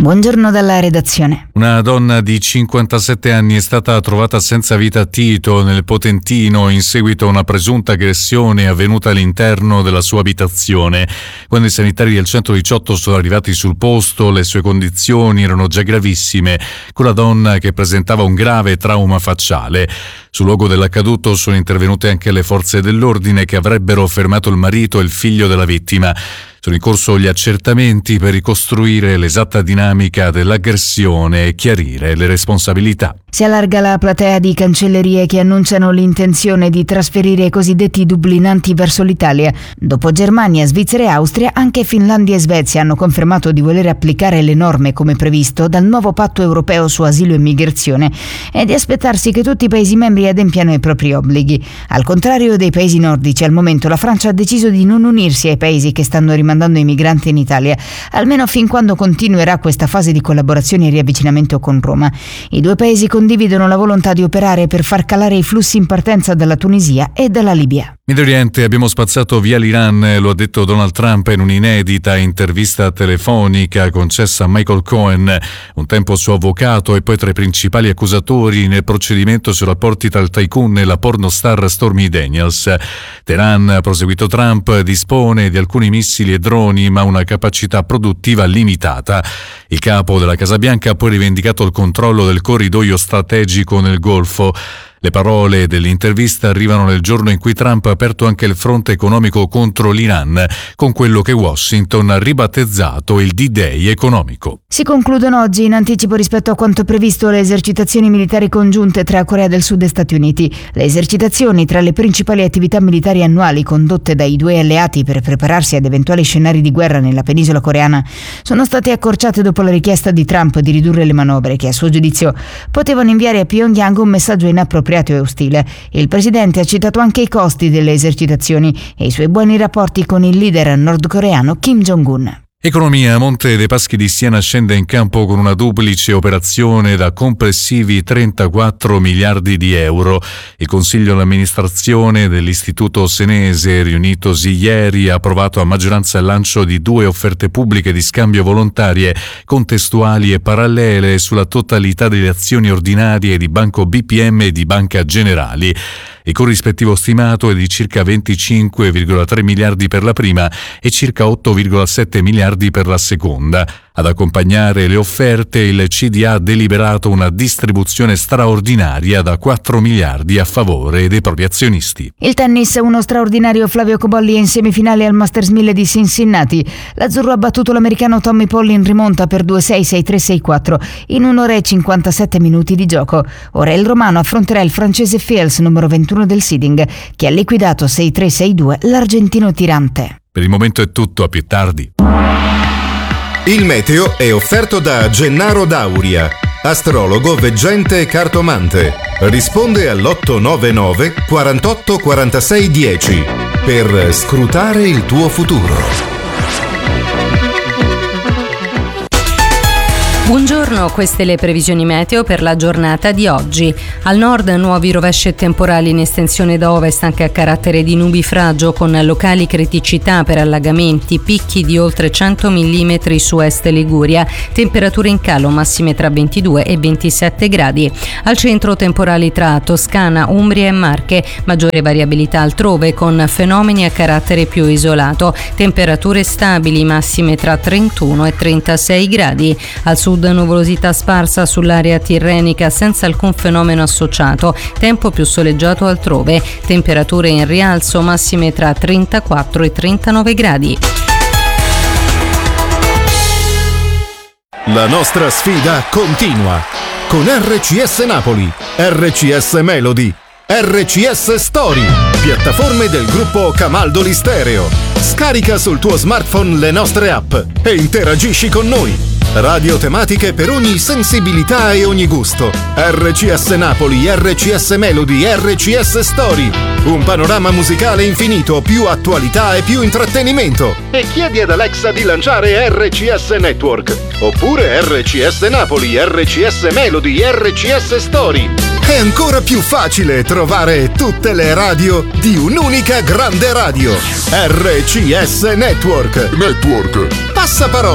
Buongiorno dalla redazione. Una donna di 57 anni è stata trovata senza vita a Tito, nel Potentino, in seguito a una presunta aggressione avvenuta all'interno della sua abitazione. Quando i sanitari del 118 sono arrivati sul posto, le sue condizioni erano già gravissime, con la donna che presentava un grave trauma facciale. Sul luogo dell'accaduto sono intervenute anche le forze dell'ordine che avrebbero fermato il marito e il figlio della vittima. Sono in corso gli accertamenti per ricostruire l'esatta dinamica dell'aggressione e chiarire le responsabilità. Si allarga la platea di cancellerie che annunciano l'intenzione di trasferire i cosiddetti dublinanti verso l'Italia. Dopo Germania, Svizzera e Austria, anche Finlandia e Svezia hanno confermato di voler applicare le norme come previsto dal nuovo patto europeo su asilo e migrazione e di aspettarsi che tutti i Paesi membri adempiano ai propri obblighi. Al contrario dei Paesi nordici, al momento la Francia ha deciso di non unirsi ai Paesi che stanno rimandando i migranti in Italia, almeno fin quando continuerà questa fase di collaborazione e riavvicinamento con Roma. I due Paesi condividono la volontà di operare per far calare i flussi in partenza dalla Tunisia e dalla Libia. Medio Oriente, abbiamo spazzato via l'Iran, lo ha detto Donald Trump in un'inedita intervista telefonica concessa a Michael Cohen, un tempo suo avvocato e poi tra i principali accusatori nel procedimento sui rapporti tra il tycoon e la pornostar Stormy Daniels. Teheran, ha proseguito Trump, dispone di alcuni missili e droni ma una capacità produttiva limitata. Il capo della Casa Bianca ha poi rivendicato il controllo del corridoio strategico nel Golfo. Le parole dell'intervista arrivano nel giorno in cui Trump ha aperto anche il fronte economico contro l'Iran, con quello che Washington ha ribattezzato il D-Day economico. Si concludono oggi in anticipo rispetto a quanto previsto le esercitazioni militari congiunte tra Corea del Sud e Stati Uniti. Le esercitazioni, tra le principali attività militari annuali condotte dai due alleati per prepararsi ad eventuali scenari di guerra nella penisola coreana, sono state accorciate dopo la richiesta di Trump di ridurre le manovre che, a suo giudizio, potevano inviare a Pyongyang un messaggio inappropriato e ostile. Il presidente ha citato anche i costi delle esercitazioni e i suoi buoni rapporti con il leader nordcoreano Kim Jong-un. Economia. Monte dei Paschi di Siena scende in campo con una duplice operazione da complessivi 34 miliardi di euro. Il Consiglio d'amministrazione dell'Istituto Senese, riunitosi ieri, ha approvato a maggioranza il lancio di 2 offerte pubbliche di scambio volontarie, contestuali e parallele sulla totalità delle azioni ordinarie di Banco BPM e di Banca Generali. Il corrispettivo stimato è di circa 25,3 miliardi per la prima e circa 8,7 miliardi per la seconda. Ad accompagnare le offerte, il CDA ha deliberato una distribuzione straordinaria da 4 miliardi a favore dei propri azionisti. Il tennis, uno straordinario Flavio Cobolli è in semifinale al Masters 1000 di Cincinnati. L'azzurro ha battuto l'americano Tommy Paul in rimonta per 2-6, 6-3, 6-4 in 1 ora e 57 minuti di gioco. Ora il romano affronterà il francese Fils, numero 21 del seeding, che ha liquidato 6-3, 6-2 l'argentino tirante. Per il momento è tutto, a più tardi. Il meteo è offerto da Gennaro Dauria, astrologo, veggente e cartomante. Risponde all'899 48 46 10 per scrutare il tuo futuro. Buongiorno, queste le previsioni meteo per la giornata di oggi. Al nord nuovi rovesci e temporali in estensione da ovest anche a carattere di nubifragio con locali criticità per allagamenti, picchi di oltre 100 mm su est Liguria, temperature in calo massime tra 22 e 27 gradi. Al centro temporali tra Toscana, Umbria e Marche, maggiore variabilità altrove con fenomeni a carattere più isolato, temperature stabili massime tra 31 e 36 gradi. Al sud nuvolosità sparsa sull'area tirrenica senza alcun fenomeno associato, tempo più soleggiato altrove, temperature in rialzo massime tra 34 e 39 gradi. La nostra sfida continua con RCS Napoli, RCS Melody, RCS Story, piattaforme del gruppo Camaldoli Stereo. Scarica sul tuo smartphone le nostre app e interagisci con noi. Radio tematiche per ogni sensibilità e ogni gusto. RCS Napoli, RCS Melody, RCS Story. Un panorama musicale infinito, più attualità e più intrattenimento. E chiedi ad Alexa di lanciare RCS Network. Oppure RCS Napoli, RCS Melody, RCS Story. È ancora più facile trovare tutte le radio di un'unica grande radio. RCS Network. Passaparola.